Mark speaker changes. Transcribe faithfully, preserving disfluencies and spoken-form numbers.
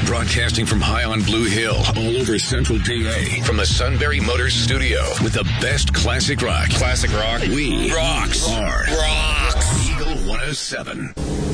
Speaker 1: Broadcasting from high on Blue Hill, all over Central P A. From the Sunbury Motors Studio, with the best classic rock.
Speaker 2: Classic rock.
Speaker 1: We
Speaker 2: rocks.
Speaker 1: are
Speaker 2: Rocks.
Speaker 1: Eagle one oh seven.